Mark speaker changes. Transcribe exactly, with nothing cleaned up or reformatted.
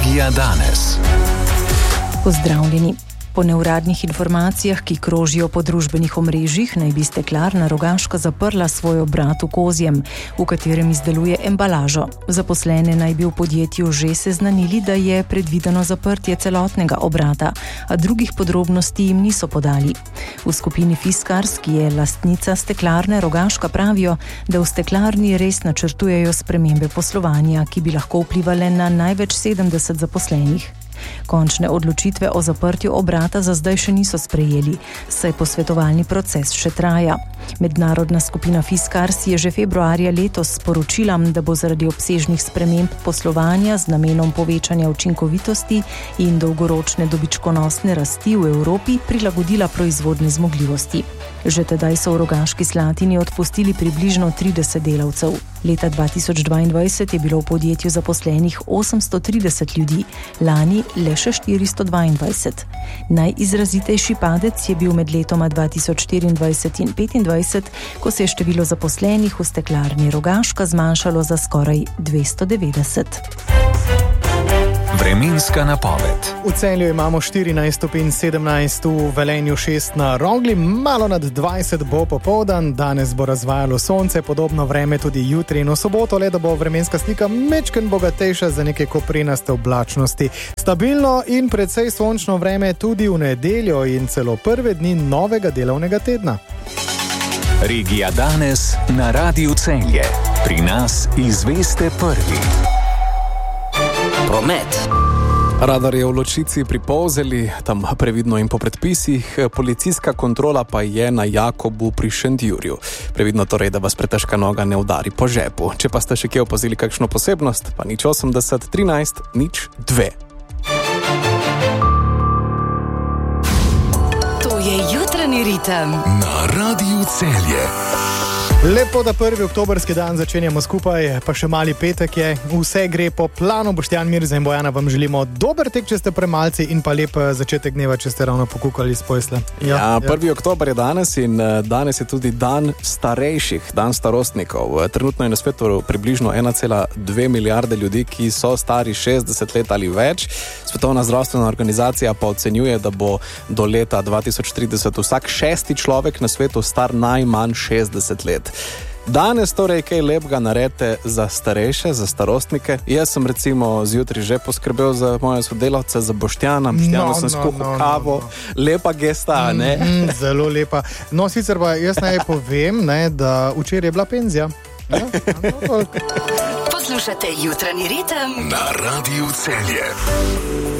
Speaker 1: Regija danes.
Speaker 2: Pozdravljeni. Po neuradnih informacijah, ki krožijo po družbenih omrežjih, naj bi Steklarna Rogaška zaprla svoj obrat v Kozjem, v katerem izdeluje embalažo. Zaposlene naj bi v podjetju že seznanili, da je predvideno zaprtje celotnega obrata, a drugih podrobnosti jim niso podali. V skupini Fiskars, ki je lastnica Steklarne Rogaška, pravijo, da v steklarni res načrtujejo spremembe poslovanja, ki bi lahko vplivale na največ sedemdeset zaposlenih. Končne odločitve o zaprtju obrata za zdaj še niso sprejeli, saj posvetovalni proces še traja. Mednarodna skupina Fiskars je že februarja letos sporočila, da bo zaradi obsežnih sprememb poslovanja z namenom povečanja učinkovitosti in dolgoročne dobičkonosne rasti v Evropi prilagodila proizvodne zmogljivosti. Že tedaj so v Rogaški Slatini odpustili približno trideset delavcev. Leta dva tisoč dvaindvajset je bilo v podjetju zaposlenih osemsto trideset ljudi, lani le še štiristo dvaindvajset. Najizrazitejši padec je bil med letoma dva tisoč štiriindvajset in petindvajset, ko se je število zaposlenih v Steklarni Rogaška zmanjšalo za skoraj dvesto devetdeset.
Speaker 1: Vremenska napoved.
Speaker 3: V Celju imamo štirinajst stopinj, sedemnajst v Velenju, šest na Rogli, malo nad dvajset bo popoldan, danes bo razvajalo sonce, podobno vreme tudi jutri in v soboto, le da bo vremenska slika mečken bogatejša za neke koprenaste oblačnosti. Stabilno in precej sončno vreme tudi v nedeljo in celo prve dni novega delovnega tedna.
Speaker 1: Regija danes na Radiu Celje. Pri nas izveste prvi.
Speaker 4: Promet.
Speaker 5: Radar je v Ločici pri Polzeli, tam previdno in po predpisih, policijska kontrola pa je na Jakobu pri Šentjurju. Previdno torej, da vas pretežka noga ne udari po žepu. Če pa ste še kje opazili kakšno posebnost, pa nič osemdeset, trinajst, nič dve.
Speaker 4: To je jutranji ritem
Speaker 1: na Radiu Celje.
Speaker 3: Lepo, da prvi oktobrski dan začenjamo skupaj, pa še mali petek je, vse gre po planu. Boštjan Mirza in Bojana vam želimo dober tek, če ste premalci, in pa lep začetek dneva, če ste ravno pokukali iz posle.
Speaker 5: Ja, ja, prvi oktober je danes in danes je tudi dan starejših, dan starostnikov. Trenutno je na svetu približno ena cela dve milijarde ljudi, ki so stari šestdeset let ali več. Svetovna zdravstvena organizacija pa ocenjuje, da bo do leta dva tisoč trideset vsak šesti človek na svetu star najmanj šestdeset let. Danes torej kaj lepega naredite za starejše, za starostnike. Jaz sem recimo zjutraj že poskrbel za moje sodelavce, za Boštjana. Boštjanu no, sem skuhal no, no, kavo. No, no. Lepa gesta, ne?
Speaker 3: Mm, zelo lepa. No, sicer pa jaz naj povem, ne, da včeraj je bila penzija. Ja?
Speaker 4: Poslušate jutranji ritem
Speaker 1: na Radiu Celje.